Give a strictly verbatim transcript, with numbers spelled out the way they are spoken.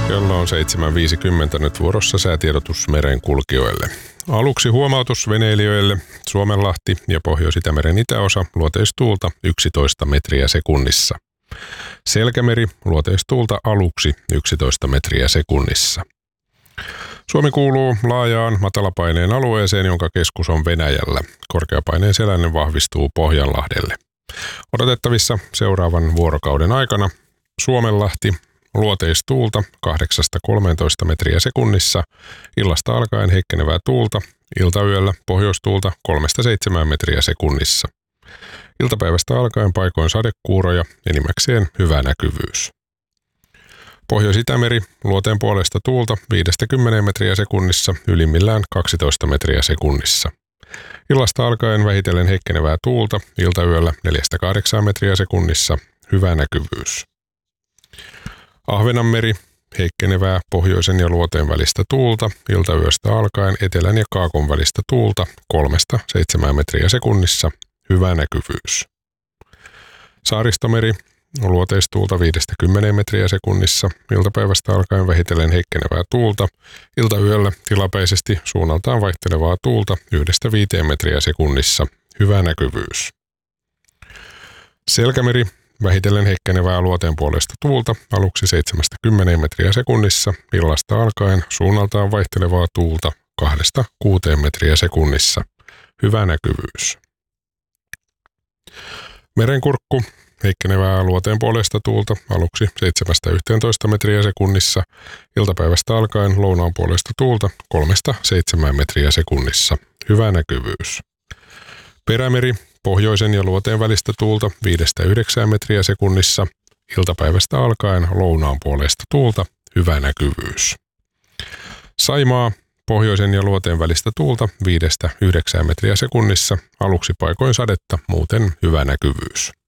Kello on seitsemän viisikymmentä, nyt vuorossa säätiedotus merenkulkijoille. Aluksi huomautus veneilijöille. Suomenlahti ja Pohjois-Itämeren itäosa luoteistuulta yksitoista metriä sekunnissa. Selkämeri luoteistuulta aluksi yksitoista metriä sekunnissa. Suomi kuuluu laajaan matalapaineen alueeseen, jonka keskus on Venäjällä. Korkeapaineen selänne vahvistuu Pohjanlahdelle. Odotettavissa seuraavan vuorokauden aikana Suomenlahti luoteistuulta kahdeksasta kolmeentoista metriä sekunnissa, illasta alkaen heikkenevää tuulta, iltayöllä pohjoistuulta kolmesta seitsemään metriä sekunnissa. Iltapäivästä alkaen paikoin sadekuuroja, enimmäkseen hyvä näkyvyys. Pohjois-Itämeri luoteen puolesta tuulta viidestä kymmeneen metriä sekunnissa, ylimmillään kaksitoista metriä sekunnissa. Illasta alkaen vähitellen heikkenevää tuulta, iltayöllä neljästä kahdeksaan metriä sekunnissa, hyvä näkyvyys. Ahvenanmeri, heikkenevää pohjoisen ja luoteen välistä tuulta, iltayöstä alkaen etelän ja kaakon välistä tuulta kolmesta seitsemään metriä sekunnissa, hyvä näkyvyys. Saaristomeri, luoteistuulta viidestä kymmeneen metriä sekunnissa, iltapäivästä alkaen vähitellen heikkenevää tuulta, iltayöllä tilapäisesti suunnaltaan vaihtelevaa tuulta yhdestä viiteen metriä sekunnissa, hyvä näkyvyys. Selkämeri, vähitellen heikkenevää luoteen puolesta tuulta, aluksi seitsemästä kymmeneen metriä sekunnissa, illasta alkaen suunnaltaan vaihtelevaa tuulta kahdesta kuuteen metriä sekunnissa, hyvä näkyvyys. Merenkurkku, heikkenevää luoteen puolesta tuulta, aluksi seitsemästä yhteentoista metriä sekunnissa, iltapäivästä alkaen lounaan puolesta tuulta kolmesta seitsemään metriä sekunnissa, hyvä näkyvyys. Perämeri, pohjoisen ja luoteen välistä tuulta viidestä yhdeksään metriä sekunnissa, iltapäivästä alkaen lounaan puolesta tuulta, hyvä näkyvyys. Saimaa, pohjoisen ja luoteen välistä tuulta viidestä yhdeksään metriä sekunnissa, aluksi paikoin sadetta, muuten hyvä näkyvyys.